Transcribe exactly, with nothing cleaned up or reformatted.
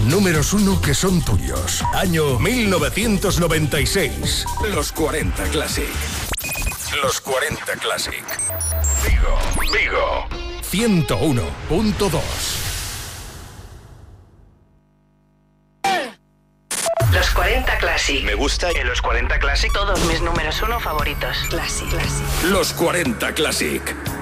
números uno que son tuyos. Año mil novecientos noventa y seis. Los cuarenta Classic. Los cuarenta Classic. Vigo, Vigo. ciento uno punto dos. Los cuarenta Classic. Me gusta en los cuarenta Classic todos mis números uno favoritos. Classic, Classic. Los cuarenta Classic.